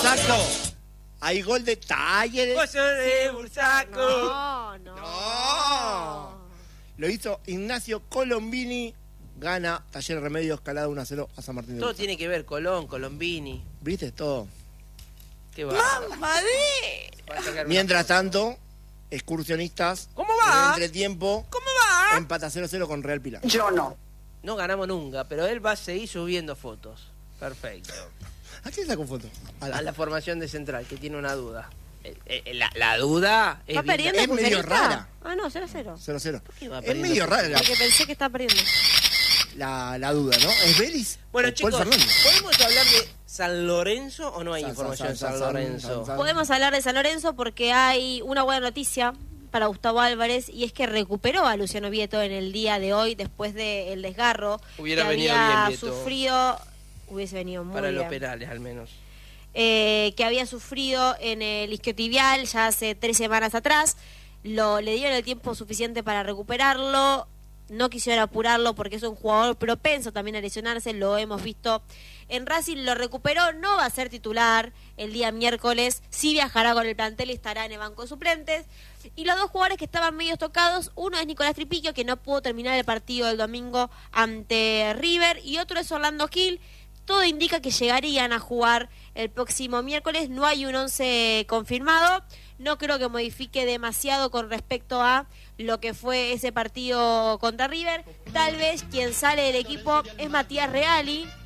Bursaco. Hay gol de Talleres. Pollo de Bursaco. No. Lo hizo Ignacio Colombini. Gana Talleres Remedios Calada 1-0 a San Martín de Todo Bursaco. tiene que ver, Colombini. ¿Viste todo? Qué va. Mientras tanto, excursionistas. ¿Cómo va? En entretiempo. ¿Cómo va? Empata 0-0 con Real Pilar. Yo no. No ganamos nunca, pero él va a seguir subiendo fotos. Perfecto. ¿A quién sacó foto? A la formación de Central, que tiene una duda. La duda es... ¿Va perdiendo es medio Excursionista? rara. Ah, no, 0-0. 0-0. qué va Es perdiendo? medio rara Porque pensé que estaba perdiendo. la duda, ¿no? ¿Es Vélez? Bueno, o Paul chicos, Fernández? ¿podemos hablar de San Lorenzo o no hay información de San Lorenzo? Podemos hablar de San Lorenzo porque hay una buena noticia para Gustavo Álvarez y es que recuperó a Luciano Vieto en el día de hoy después del desgarro Hubiera que venido había bien Vieto. sufrido. Hubiese venido muy Para bien. los penales, al menos. Que había sufrido en el isquiotibial ya hace 3 semanas atrás. Le dieron el tiempo suficiente para recuperarlo. No quisieron apurarlo porque es un jugador propenso también a lesionarse. Lo hemos visto en Racing. Lo recuperó. No va a ser titular el día miércoles. Sí viajará con el plantel y estará en el banco de suplentes. Y los dos jugadores que estaban medio tocados, uno es Nicolás Tripiquio, que no pudo terminar el partido del domingo ante River, y otro es Orlando Gil. Todo indica que llegarían a jugar el próximo miércoles. No hay un 11 confirmado. No creo que modifique demasiado con respecto a lo que fue ese partido contra River. Tal vez quien sale del equipo es Matías Reali,